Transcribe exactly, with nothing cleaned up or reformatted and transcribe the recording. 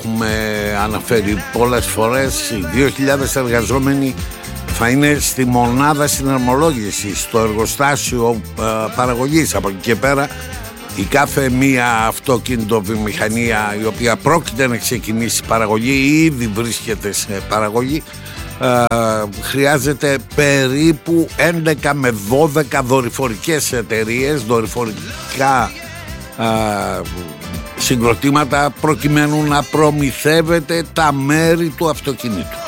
έχουμε αναφέρει πολλές φορές, οι δύο χιλιάδες εργαζόμενοι θα είναι στη μονάδα συναρμολόγησης, στο εργοστάσιο ε, παραγωγής. Από εκεί και πέρα η κάθε μία αυτοκινητοβιομηχανία η οποία πρόκειται να ξεκινήσει παραγωγή ή ήδη βρίσκεται σε παραγωγή, ε, χρειάζεται περίπου έντεκα με δώδεκα δορυφορικές εταιρείες, δορυφορικά ε, συγκροτήματα, προκειμένου να προμηθεύεται τα μέρη του αυτοκινήτου.